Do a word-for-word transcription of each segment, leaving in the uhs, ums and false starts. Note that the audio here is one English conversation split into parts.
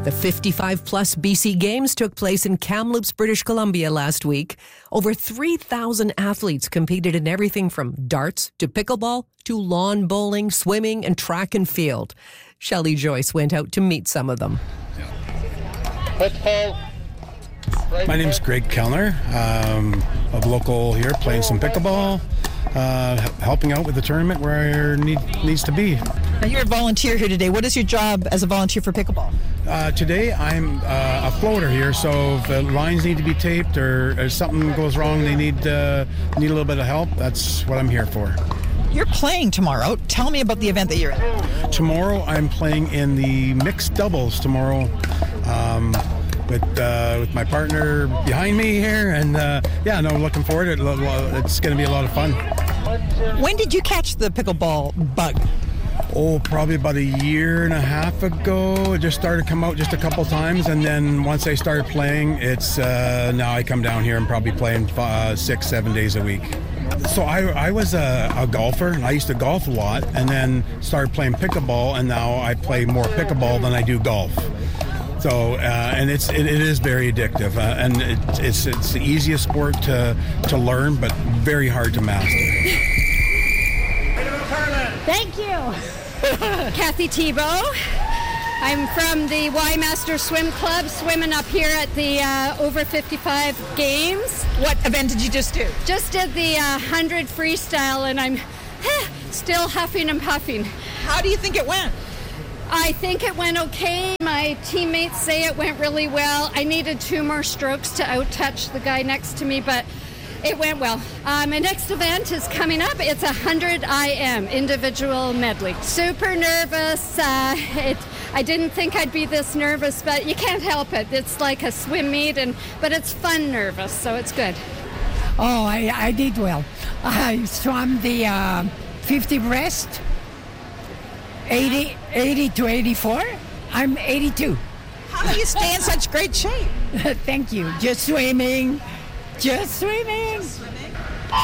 The fifty-five plus B C Games took place in Kamloops, British Columbia last week. Over three thousand athletes competed in everything from darts to pickleball to lawn bowling, swimming, and track and field. Shelley Joyce went out to meet some of them. My name's Greg Kellner. Um, a local here playing some pickleball, uh, helping out with the tournament where it need, needs to be. Now you're a volunteer here today. What is your job as a volunteer for pickleball? Uh, today I'm uh, a floater here, so if the lines need to be taped or if something goes wrong, they need uh, need a little bit of help, that's what I'm here for. You're playing tomorrow. Tell me about the event that you're in. Tomorrow I'm playing in the mixed doubles tomorrow. Um, with uh, with my partner behind me here, and uh, yeah, no, looking forward to it. It's going to be a lot of fun. When did you catch the pickleball bug? Oh, probably about a year and a half ago. It just started to come out just a couple times, and then once I started playing, it's uh, now I come down here and probably playing uh, six, seven days a week. So I, I was a, a golfer, and I used to golf a lot, and then started playing pickleball, and now I play more pickleball than I do golf. So, uh, and it's it, it is very addictive, uh, and it, it's it's the easiest sport to to learn, but very hard to master. Thank you. Kathy Tebow. I'm from the Y Master Swim Club, swimming up here at the uh, over fifty-five games. What event did you just do? Just did the uh, one hundred freestyle, and I'm eh, still huffing and puffing. How do you think it went? I think it went okay. My teammates say it went really well. I needed two more strokes to out-touch the guy next to me, but it went well. Uh, my next event is coming up. It's a one hundred I M, individual medley. Super nervous. Uh, it, I didn't think I'd be this nervous, but you can't help it. It's like a swim meet, and but it's fun nervous, so it's good. Oh, I, I did well. I swam the uh, fifty breast, eighty, eighty to eighty-four. I'm eighty-two. How do you stay in such great shape? Thank you. Just swimming. Just swimming. Just swimming.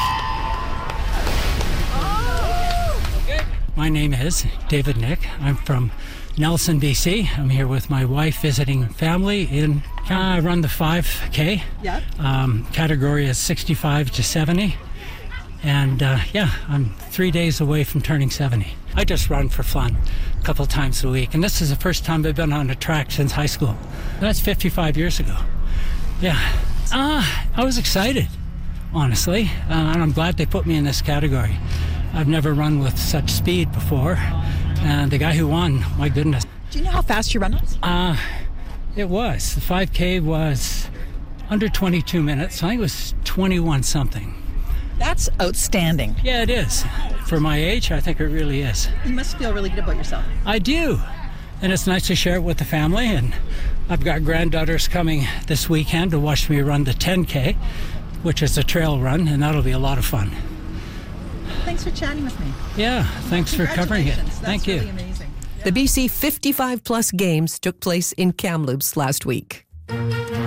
Oh. My name is David Nick. I'm from Nelson, B C. I'm here with my wife visiting family in, uh, I run the five K. Yeah. Um, category is sixty-five to seventy. And uh, yeah, I'm three days away from turning seventy. I just run for fun a couple times a week. And this is the first time I've been on a track since high school. That's fifty-five years ago. Yeah. Uh, I was excited, honestly. Uh, and I'm glad they put me in this category. I've never run with such speed before. And the guy who won, my goodness. Do you know how fast you run was? Uh, it was. The five K was under twenty-two minutes. I think it was twenty-one something. That's outstanding. Yeah, it is. For my age, I think it really is. You must feel really good about yourself. I do. And it's nice to share it with the family. And I've got granddaughters coming this weekend to watch me run the ten K, which is a trail run, and that'll be a lot of fun. Thanks for chatting with me. Yeah, thanks for covering it. That's Thank really you. Amazing. The B C fifty-five plus games took place in Kamloops last week.